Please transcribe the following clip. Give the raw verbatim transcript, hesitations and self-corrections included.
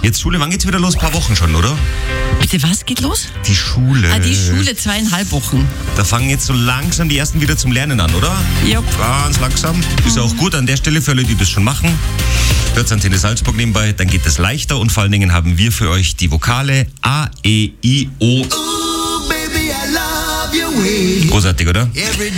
Jetzt Schule, wann geht's wieder los? Ein paar Wochen schon, oder? Bitte, was geht los? Die Schule. Ah, die Schule, zweieinhalb Wochen. Da fangen jetzt so langsam die ersten wieder zum Lernen an, oder? Ja. Ganz langsam. Ist auch gut an der Stelle für alle, die das schon machen. Hört Antenne Salzburg nebenbei, dann geht es leichter und vor allen Dingen haben wir für euch die Vokale A, E, I, O. Großartig, oder?